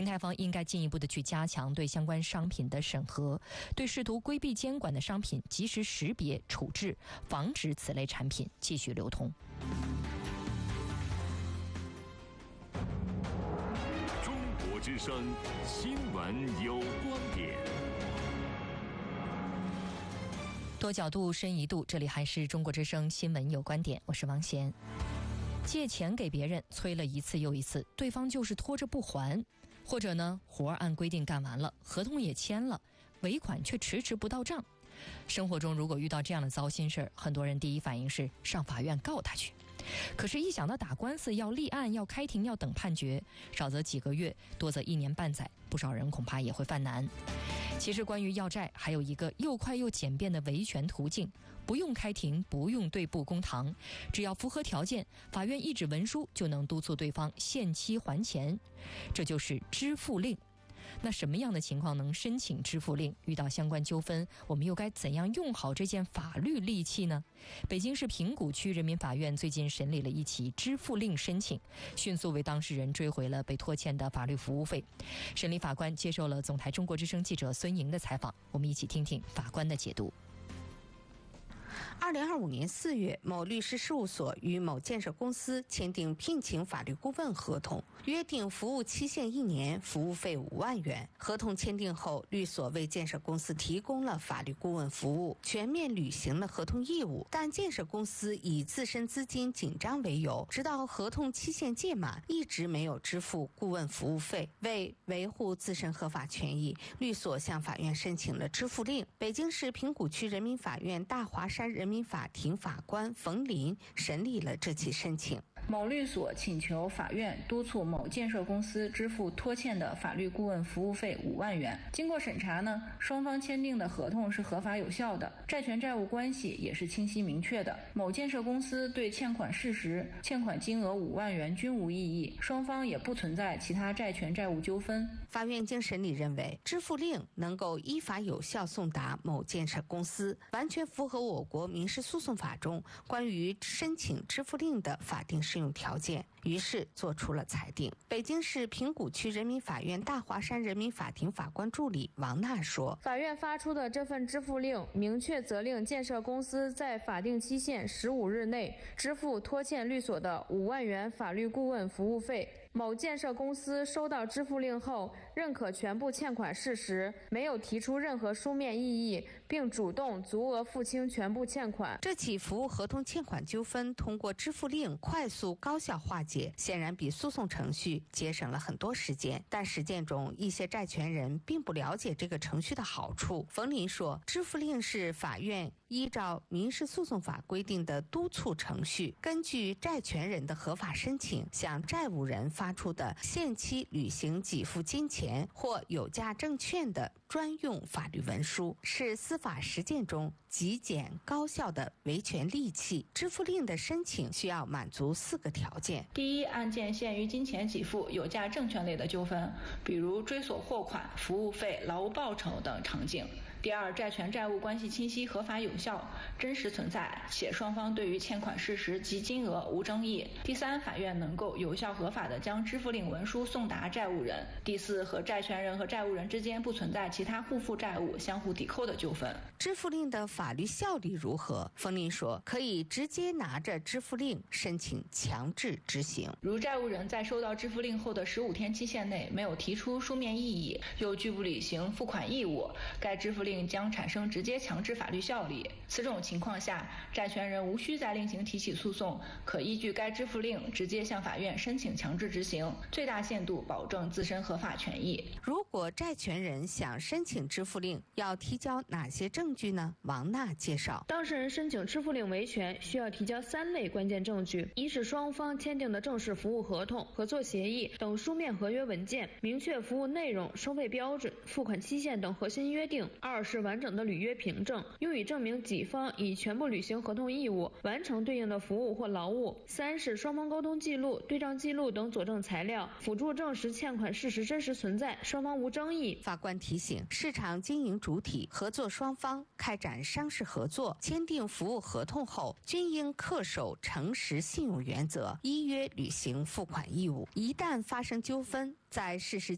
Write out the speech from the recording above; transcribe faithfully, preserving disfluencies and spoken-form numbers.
平台方应该进一步的去加强对相关商品的审核，对试图规避监管的商品及时识别处置，防止此类产品继续流通。 中国之声新闻有观点， 多角度深一度，这里还是中国之声新闻有观点，我是王贤。借钱给别人，催了一次又一次，对方就是拖着不还，或者呢，活儿按规定干完了，合同也签了，尾款却迟迟不到账。生活中如果遇到这样的糟心事儿，很多人第一反应是上法院告他去。可是，一想到打官司要立案、要开庭、要等判决，少则几个月，多则一年半载，不少人恐怕也会犯难。其实，关于要债，还有一个又快又简便的维权途径，不用开庭，不用对簿公堂，只要符合条件，法院一纸文书就能督促对方限期还钱，这就是支付令。那什么样的情况能申请支付令？遇到相关纠纷，我们又该怎样用好这件法律利器呢？北京市平谷区人民法院最近审理了一起支付令申请，迅速为当事人追回了被拖欠的法律服务费。审理法官接受了总台中国之声记者孙莹的采访，我们一起听听法官的解读。 二零二五年四月，某律师事务所与某建设公司签订聘请法律顾问合同，约定服务期限一年，服务费五万元。合同签订后，律所为建设公司提供了法律顾问服务，全面履行了合同义务。但建设公司以自身资金紧张为由，直到合同期限届满，一直没有支付顾问服务费。为维护自身合法权益，律所向法院申请了支付令。北京市平谷区人民法院大华山人民法庭法官冯林审理了这起申请。 某律所请求法院督促某建设公司支付拖欠的法律顾问服务费五万元。经过审查呢，双方签订的合同是合法有效的，债权债务关系也是清晰明确的。某建设公司对欠款事实、欠款金额五万元均无异议，双方也不存在其他债权债务纠纷。 法院经审理认为，支付令能够依法有效送达某建设公司，完全符合我国民事诉讼法中关于申请支付令的法定适用条件，于是作出了裁定。北京市平谷区人民法院大华山人民法庭法官助理王娜说， 法院发出的这份支付令明确责令建设公司在法定期限十五日内支付拖欠律所的五万元法律顾问服务费。某建设公司收到支付令后，认可全部欠款事实，没有提出任何书面异议，并主动足额付清全部欠款。 这起服务合同欠款纠纷通过支付令快速高效化解，显然比诉讼程序节省了很多时间。但实践中，一些债权人并不了解这个程序的好处。冯林说，支付令是法院依照民事诉讼法规定的督促程序，根据债权人的合法申请，向债务人发出的限期履行给付金钱或有价证券的专用法律文书，是司法实践中极简高效的维权利器。支付令的申请需要满足四个条件： 第一，案件限于金钱给付、有价证券类的纠纷，比如追索货款、服务费、劳务报酬等场景；第二，债权债务关系清晰、合法有效、真实存在，且双方对于欠款事实及金额无争议；第三，法院能够有效合法地将支付令文书送达债务人；第四，和债权人和债务人之间不存在其他互负债务、相互抵扣的纠纷。 支付令的法律效力如何？冯林说，可以直接拿着支付令申请强制执行。 如债务人在收到支付令后的十五天期限内没有提出书面异议，又拒不履行付款义务，该支付令将产生直接强制法律效力。此种情况下，债权人无需再另行提起诉讼，可依据该支付令直接向法院申请强制执行，最大限度保证自身合法权益。 如果债权人想申请支付令，要提交哪些证据呢？王娜介绍， 当事人申请支付令维权需要提交三类关键证据：一是双方签订的正式服务合同、合作协议等书面合约文件，明确服务内容、收费标准、付款期限等核心约定；二是完整的履约凭证，用以证明己方已全部履行合同义务，完成对应的服务或劳务；三是双方沟通记录、对账记录等佐证材料，辅助证实欠款事实真实存在，双方无争议。 法官提醒，市场经营主体、合作双方开展商事合作、签订服务合同后，均应恪守诚实信用原则，依约履行付款义务。一旦发生纠纷，在事实